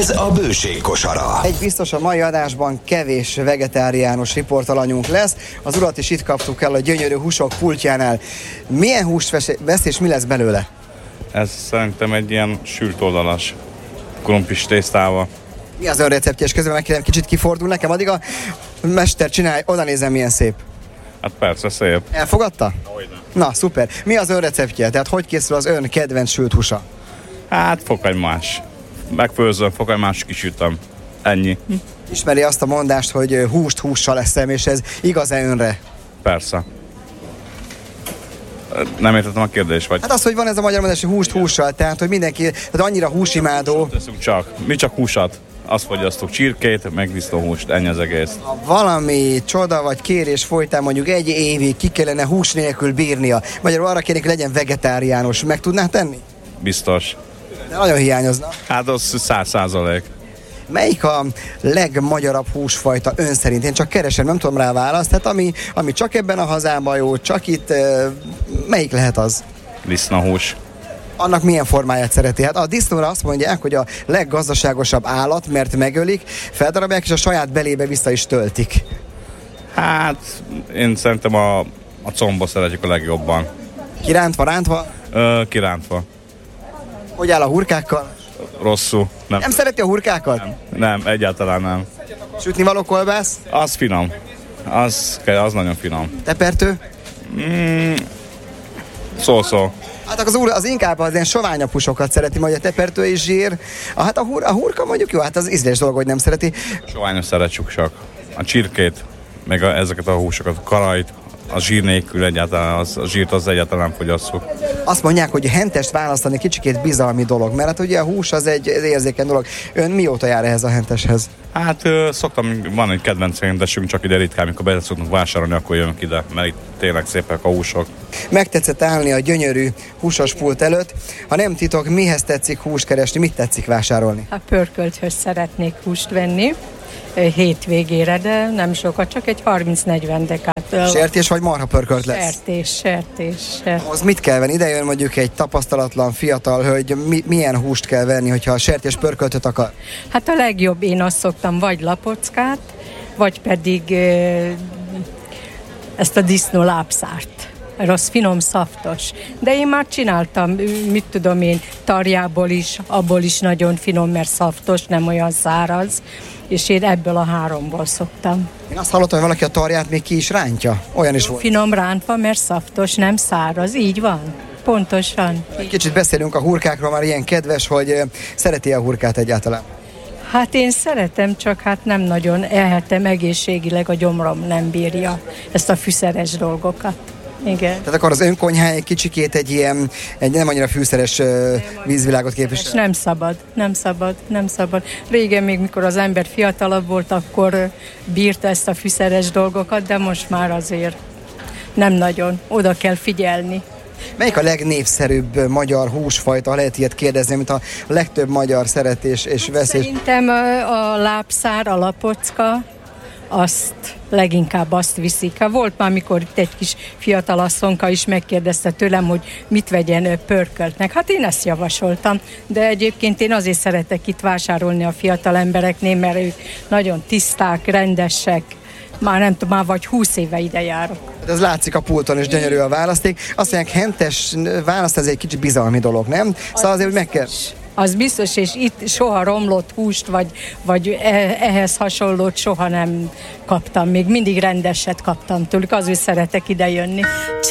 Ez a Bőség kosara. Egy biztos, a mai adásban kevés vegetáriánus riportalanyunk lesz. Az urat is itt kaptuk el a gyönyörű húsok pultjánál. Milyen húst vesz és mi lesz belőle? Ez szerintem egy ilyen sült oldalas krumplis tésztával. Mi az ön receptje? És közben megkérem, kicsit kifordul nekem, addig a mester csinálj, oda nézem, milyen szép. Hát persze, szép. Elfogadta? Hogyne. Na, szuper. Mi az ön receptje? Tehát hogy készül az ön kedvenc sült húsa? Hát fokhagymás. Megfőzöm, fokhagymás kisütöm. Ennyi. Ismeri azt a mondást, hogy húst hússal eszem, és ez igaz-e önre? Persze. Nem értettem a kérdést, vagy? Hát az, hogy van ez a magyar mondás, hogy húst hússal, tehát hogy mindenki, tehát annyira húsimádó. Teszünk csak. Mi csak húsat. Azt fogyasztunk, csirkét, meg disznóhúst, ennyi az egész. Ha valami csoda vagy kérés folytán mondjuk egy évig ki kellene hús nélkül bírnia, magyarul arra kérnék, legyen vegetáriánus, meg tudná tenni? Biztos. De nagyon hiányozna. Hát az 100%. Melyik a legmagyarabb húsfajta ön szerint? Én csak keresem, nem tudom rá választ. Tehát ami csak ebben a hazában jó, csak itt, melyik lehet az? Disznóhús. Annak milyen formáját szereti? Hát a disznóra azt mondják, hogy a leggazdaságosabb állat, mert megölik, feldarabják és a saját belébe vissza is töltik. Hát én szerintem a combot szeretjük a legjobban. Kirántva, rántva? Kirántva. Hogy áll a hurkákkal? Rosszul. Nem szereti a hurkákat? Nem, egyáltalán nem. Sütni való kolbász? Az finom. Az nagyon finom. Tepertő? Szó-szó. Hát az inkább az ilyen soványabb húsokat szereti, majd a tepertő és zsír. Hát a hurka mondjuk jó, hát az ízlés dolog, hogy nem szereti. Soványos szeretjük csak. A csirkét, meg ezeket a húsokat, a karajt, a zsír nélkül egyáltalán, a zsírt az egyáltalán nem fogyasszuk. Azt mondják, hogy hentest választani kicsikét bizalmi dolog, mert hát ugye a hús az egy érzékeny dolog. Ön mióta jár ehhez a henteshez? Hát van egy kedvenc hentesünk, csak ide ritkán, amikor be szoktunk vásárolni, akkor jövünk ide, mert itt tényleg szépek a húsok. Megtetszett állni a gyönyörű húsos pult előtt. Ha nem titok, mihez tetszik húst keresni, mit tetszik vásárolni? A pörkölthöz szeretnék húst venni hétvégére, de nem sokat, csak egy 30-40 dekát. Sertés vagy marha pörkölt lesz? Sertés. Ahhoz mit kell venni? Ide jön mondjuk egy tapasztalatlan fiatal hölgy, milyen húst kell venni, hogyha a sertés pörköltöt akar? Hát a legjobb, én azt szoktam, vagy lapockát, vagy pedig ezt a disznó lábszárt. Rossz, finom, szaftos. De én már csináltam, mit tudom én, tarjából is, abból is nagyon finom, mert szaftos, nem olyan száraz, és én ebből a háromból szoktam. Én azt hallottam, hogy valaki a tarját még ki is rántja. Olyan is volt. Finom rántva, mert szaftos, nem száraz. Így van. Pontosan. Kicsit beszélünk a hurkákról, már ilyen kedves, hogy szereti a hurkát egyáltalán. Hát én szeretem, csak hát nem nagyon ehetem egészségileg, a gyomrom nem bírja ezt a fűszeres dolgokat. Igen. Tehát akkor az önkonyhája egy kicsikét egy nem annyira fűszeres vízvilágot képvisel. Nem szabad. Régen még, mikor az ember fiatalabb volt, akkor bírta ezt a fűszeres dolgokat, de most már azért nem nagyon. Oda kell figyelni. Melyik a legnépszerűbb magyar húsfajta, ha lehet ilyet kérdezni, amit a legtöbb magyar szeret és vesz? Szerintem a lábszár, a lapocka, leginkább azt viszik. Volt már, amikor itt egy kis fiatalasszonka is megkérdezte tőlem, hogy mit vegyen pörköltnek. Hát én ezt javasoltam, de egyébként én azért szeretek itt vásárolni a fiatal embereknél, mert ők nagyon tiszták, rendesek. Már nem tudom, már vagy 20 éve ide járok. Ez látszik a pulton, és gyönyörű a választék. Azt mondják, hentes választ, ez egy kicsit bizalmi dolog, nem? Szóval azért, hogy meg kell... Az biztos, és itt soha romlott húst, vagy ehhez hasonlót soha nem kaptam. Még mindig rendeset kaptam tőlük, azért szeretek ide jönni.